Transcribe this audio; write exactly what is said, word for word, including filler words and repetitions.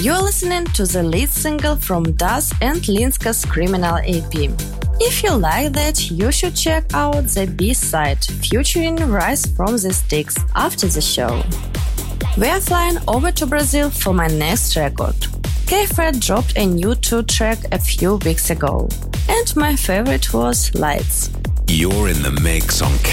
You're listening to the lead single from Das and Linska's Criminal E P. If you like that, you should check out the B-side featuring Rise from the Sticks after the show. We are flying over to Brazil for my next record. K-Fred dropped a new two-track a few weeks ago, and my favorite was Lights. You're in the mix on